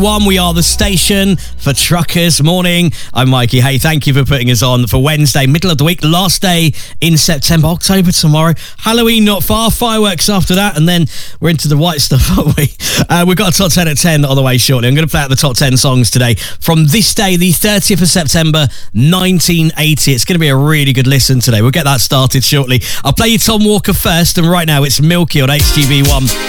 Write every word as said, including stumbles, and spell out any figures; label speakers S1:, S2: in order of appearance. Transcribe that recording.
S1: One, we are the station for truckers. Morning, I'm Mikey. Hey, thank you for putting us on for Wednesday, middle of the week, last day in September, October tomorrow. Halloween not far, fireworks after that, and then we're into the white stuff, aren't we? Uh, we've got a top ten at ten on the way shortly. I'm going to play out the top ten songs today from this day, the thirtieth of September, nineteen eighty. It's going to be a really good listen today. We'll get that started shortly. I'll play you Tom Walker first, and right now it's Milky on H G V one.